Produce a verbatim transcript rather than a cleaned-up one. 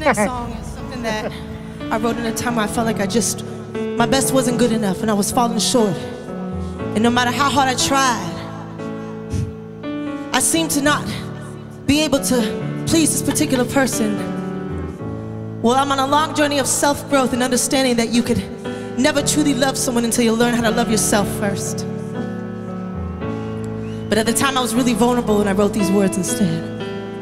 next song is something that I wrote in a time where I felt like I just, my best wasn't good enough and I was falling short. And no matter how hard I tried, I seemed to not be able to please this particular person. Well, I'm on a long journey of self-growth and understanding that you could never truly love someone until you learn how to love yourself first. But at the time I was really vulnerable and I wrote these words instead.